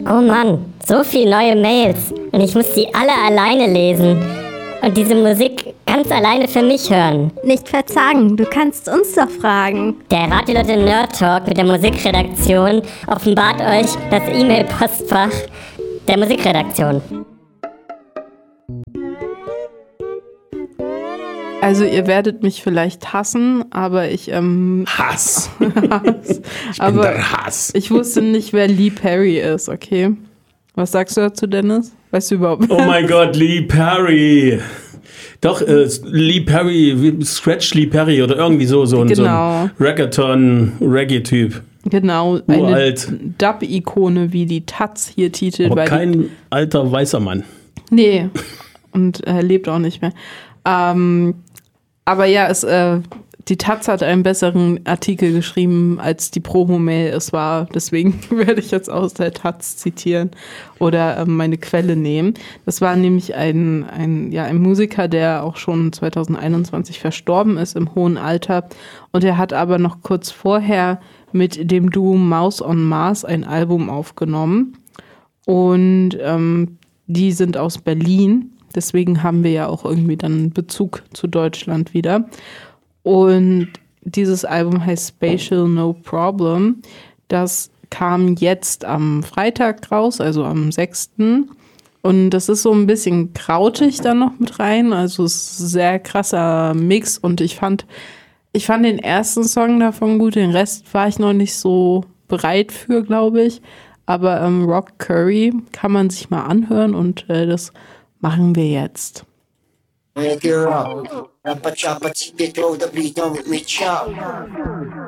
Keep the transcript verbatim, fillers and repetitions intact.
Oh Mann, so viele neue Mails und ich muss die alle alleine lesen und diese Musik ganz alleine für mich hören. Nicht verzagen, du kannst uns doch fragen. Der Radio-Leute Nerd Talk mit der Musikredaktion offenbart euch das E-Mail-Postfach der Musikredaktion. Also ihr werdet mich vielleicht hassen, aber ich... Ähm, Hass. Hass. Ich aber bin der Hass. Ich wusste nicht, wer Lee Perry ist, okay? Was sagst du dazu, Dennis? Weißt du überhaupt? Oh mein Gott, Lee Perry. Doch, äh, Lee Perry, wie Scratch Lee Perry oder irgendwie so, so, genau. so ein Reggaeton-Reggae-Typ. Genau, Uralt. Eine Dub-Ikone, wie die Taz hier titelt. Aber weil kein die, alter weißer Mann. Nee, und er äh, lebt auch nicht mehr. Ähm, aber ja, es, äh, die Taz hat einen besseren Artikel geschrieben, als die Promo-Mail es war. Deswegen werde ich jetzt aus der Taz zitieren oder äh, meine Quelle nehmen. Das war nämlich ein, ein, ja, ein Musiker, der auch schon zwanzig einundzwanzig verstorben ist im hohen Alter. Und er hat aber noch kurz vorher mit dem Duo Mouse on Mars ein Album aufgenommen. Und ähm, die sind aus Berlin. Deswegen haben wir ja auch irgendwie dann einen Bezug zu Deutschland wieder. Und dieses Album heißt Spatial No Problem. Das kam jetzt am Freitag raus, also am sechsten Und das ist so ein bisschen krautig dann noch mit rein. Also es ist ein sehr krasser Mix. Und ich fand, ich fand den ersten Song davon gut. Den Rest war ich noch nicht so bereit für, glaube ich. Aber ähm, Rock Curry kann man sich mal anhören. Und äh, das machen wir jetzt. Wake her up. Rappa choppa, keep it low, the beat don't with me chop.